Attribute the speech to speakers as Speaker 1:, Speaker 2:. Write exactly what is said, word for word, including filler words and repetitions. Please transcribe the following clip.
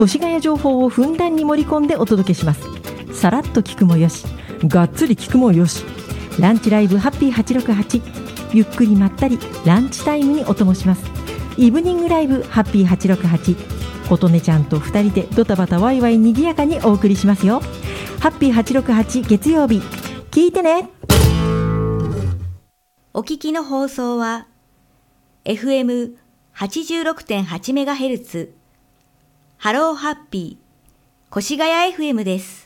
Speaker 1: 越谷情報をふんだんに盛り込んでお届けします。さらっと聞くもよし、がっつり聞くもよし。ランチライブハッピーはちろくはち、ゆっくりまったりランチタイムにお供します。イブニングライブハッピーはちろくはち、琴音ちゃんとふたりでドタバタワイワイにぎやかにお送りしますよ。ハッピーはちろくはち月曜日、聞いてね。
Speaker 2: お聞きの放送は エフエムはちじゅうろくてんはちメガヘルツ ハローハッピー越谷 エフエム です。